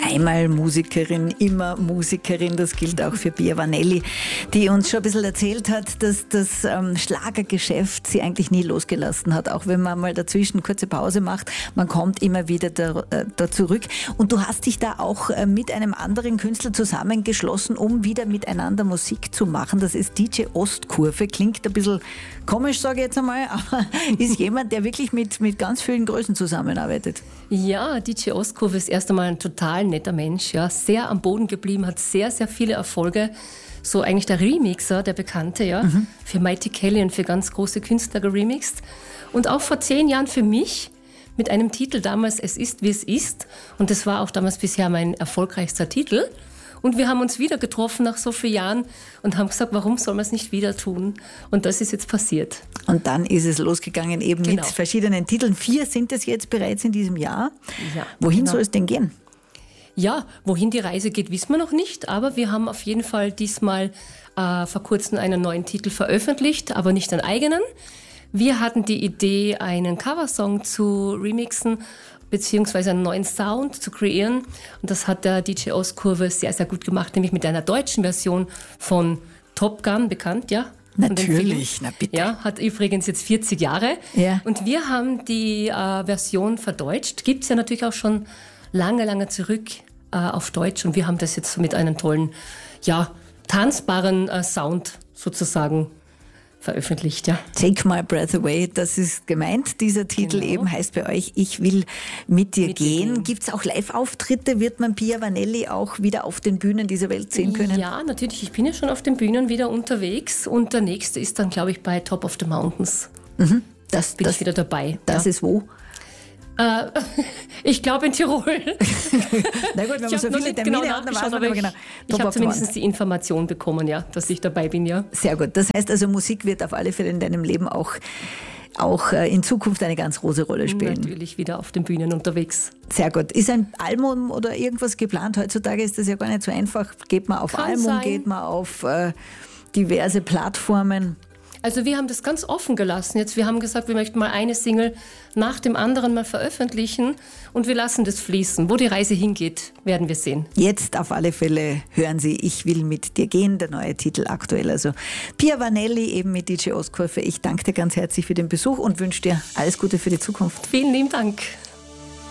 Einmal Musikerin, immer Musikerin. Das gilt auch für Pia Vanelli, die uns schon ein bisschen erzählt hat, dass das Schlagergeschäft sie eigentlich nie losgelassen hat. Auch wenn man mal dazwischen kurze Pause macht, man kommt immer wieder da zurück. Und du hast dich da auch mit einem anderen Künstler zusammengeschlossen, um wieder miteinander Musik zu machen. Das ist DJ Ostkurve. Klingt ein bisschen komisch, sage ich jetzt einmal, aber ist jemand, der wirklich mit ganz vielen Größen zusammenarbeitet. Ja, DJ Ostkurve ist erst einmal ein total netter Mensch, ja, sehr am Boden geblieben, hat sehr, sehr viele Erfolge. So eigentlich der Remixer, der Bekannte, ja, für Mighty Kelly und für ganz große Künstler geremixed. Und auch vor 10 Jahren für mich mit einem Titel damals Es ist, wie es ist. Und das war auch damals bisher mein erfolgreichster Titel. Und wir haben uns wieder getroffen nach so vielen Jahren und haben gesagt, warum soll man es nicht wieder tun? Und das ist jetzt passiert. Und dann ist es losgegangen eben mit verschiedenen Titeln. 4 sind es jetzt bereits in diesem Jahr. Ja, wohin soll es denn gehen? Ja, wohin die Reise geht, wissen wir noch nicht. Aber wir haben auf jeden Fall diesmal vor kurzem einen neuen Titel veröffentlicht, aber nicht einen eigenen. Wir hatten die Idee, einen Coversong zu remixen, beziehungsweise einen neuen Sound zu kreieren. Und das hat der DJ Ostkurve sehr, sehr gut gemacht, nämlich mit einer deutschen Version von Top Gun, bekannt, ja? Natürlich, na bitte. Ja, hat übrigens jetzt 40 Jahre. Ja. Und wir haben die Version verdeutscht. Gibt es ja natürlich auch schon lange, lange zurück auf Deutsch. Und wir haben das jetzt mit einem tollen, ja, tanzbaren Sound sozusagen veröffentlicht, ja. Take My Breath Away, das ist gemeint. Dieser Titel eben heißt bei euch Ich will mit dir gehen. Gibt es auch Live-Auftritte? Wird man Pia Vanelli auch wieder auf den Bühnen dieser Welt sehen können? Ja, natürlich. Ich bin ja schon auf den Bühnen wieder unterwegs und der nächste ist dann, glaube ich, bei Top of the Mountains. Mhm. Bin ich wieder dabei. Das ist wo? Ich glaube in Tirol. Na gut, wenn man so viele Termine hat, dann weiß man genau. Ich habe zumindest die Information bekommen, ja, dass ich dabei bin, ja. Sehr gut. Das heißt also, Musik wird auf alle Fälle in deinem Leben auch in Zukunft eine ganz große Rolle spielen. Natürlich wieder auf den Bühnen unterwegs. Sehr gut. Ist ein Album oder irgendwas geplant? Heutzutage ist das ja gar nicht so einfach. Geht man auf Album, geht man auf diverse Plattformen? Also wir haben das ganz offen gelassen. Jetzt, wir haben gesagt, wir möchten mal eine Single nach dem anderen mal veröffentlichen und wir lassen das fließen. Wo die Reise hingeht, werden wir sehen. Jetzt auf alle Fälle hören Sie Ich will mit dir gehen, der neue Titel aktuell. Also Pia Vanelli eben mit DJ Ostkurve. Ich danke dir ganz herzlich für den Besuch und wünsche dir alles Gute für die Zukunft. Vielen lieben Dank.